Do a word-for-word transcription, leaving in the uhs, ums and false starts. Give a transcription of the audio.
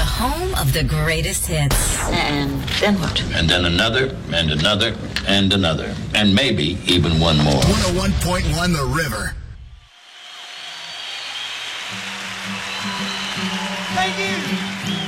home of the greatest hits. And then what? And then another, and another, and another. And maybe even one more. one oh one point one The River. Thank you.